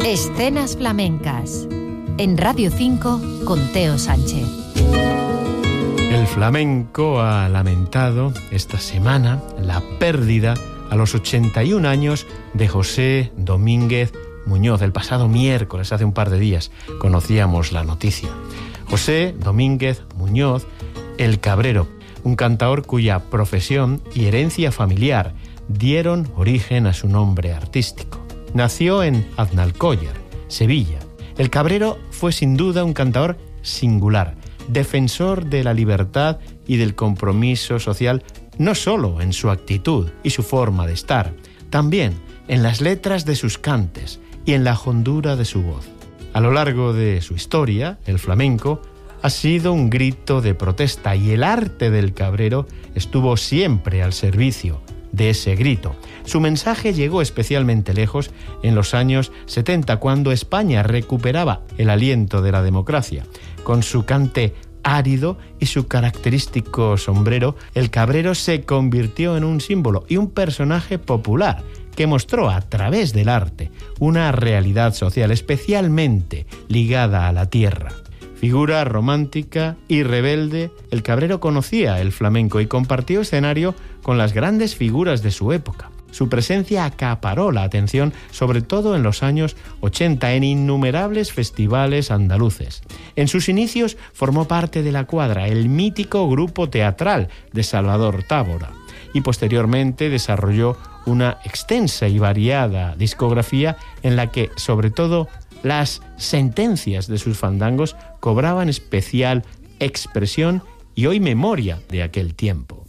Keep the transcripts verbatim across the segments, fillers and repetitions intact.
Escenas flamencas en Radio cinco con Teo Sánchez. El flamenco ha lamentado esta semana la pérdida a los ochenta y un años de José Domínguez Muñoz. El pasado miércoles, hace un par de días, conocíamos la noticia. José Domínguez Muñoz, el Cabrero, un cantaor cuya profesión y herencia familiar dieron origen a su nombre artístico. Nació en Aznalcóllar, Sevilla. El Cabrero fue sin duda un cantaor singular, defensor de la libertad y del compromiso social, no solo en su actitud y su forma de estar, también en las letras de sus cantes y en la hondura de su voz. A lo largo de su historia, el flamenco ha sido un grito de protesta y el arte del Cabrero estuvo siempre al servicio de ese grito. Su mensaje llegó especialmente lejos en los años setenta, cuando España recuperaba el aliento de la democracia. Con su cante árido y su característico sombrero, el Cabrero se convirtió en un símbolo y un personaje popular que mostró a través del arte una realidad social especialmente ligada a la tierra. Figura romántica y rebelde, el Cabrero conocía el flamenco y compartió escenario con las grandes figuras de su época. Su presencia acaparó la atención, sobre todo en los años ochenta, en innumerables festivales andaluces. En sus inicios formó parte de La Cuadra, el mítico grupo teatral de Salvador Tábora, y posteriormente desarrolló una extensa y variada discografía en la que, sobre todo, las sentencias de sus fandangos cobraban especial expresión y hoy memoria de aquel tiempo.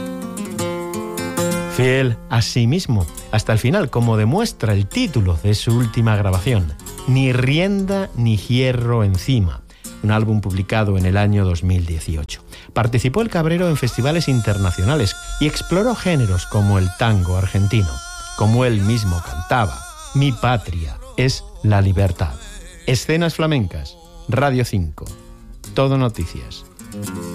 Fiel a sí mismo hasta el final, como demuestra el título de su última grabación, Ni rienda ni hierro encima, un álbum publicado en el año dos mil dieciocho. Participó el Cabrero en festivales internacionales y exploró géneros como el tango argentino. Como él mismo cantaba, mi patria es la libertad. Escenas flamencas, Radio cinco. Todo noticias.